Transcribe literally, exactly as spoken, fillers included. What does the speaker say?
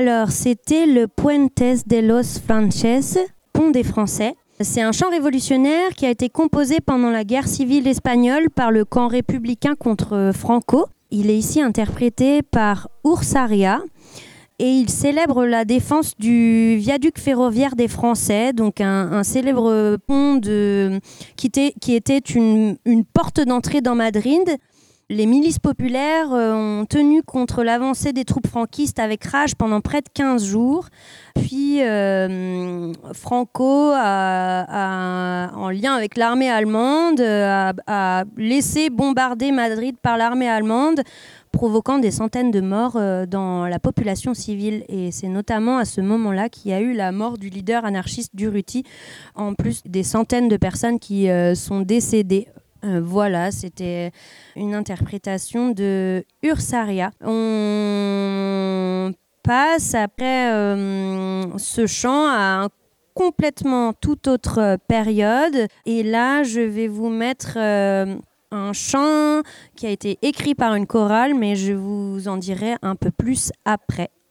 Alors, c'était le Puentes de los Franceses, pont des Français. C'est un chant révolutionnaire qui a été composé pendant la guerre civile espagnole par le camp républicain contre Franco. Il est ici interprété par Ursaria et il célèbre la défense du viaduc ferroviaire des Français, donc un, un célèbre pont de, qui, était, qui était une, une porte d'entrée dans Madrid. Les milices populaires ont tenu contre l'avancée des troupes franquistes avec rage pendant près de quinze jours. Puis euh, Franco, a, a, en lien avec l'armée allemande, a, a laissé bombarder Madrid par l'armée allemande, provoquant des centaines de morts dans la population civile. Et c'est notamment à ce moment-là qu'il y a eu la mort du leader anarchiste Durruti, en plus des centaines de personnes qui euh, sont décédées. Euh, voilà, c'était une interprétation de Ursaria. On passe après euh, ce chant à un complètement toute autre période. Et là, je vais vous mettre euh, un chant qui a été écrit par une chorale, mais je vous en dirai un peu plus après.